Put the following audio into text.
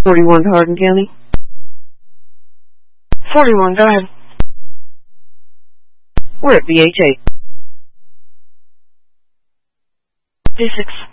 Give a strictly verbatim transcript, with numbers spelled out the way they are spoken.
forty-one Hardin County. forty-one, go ahead. We're at B H A. D six.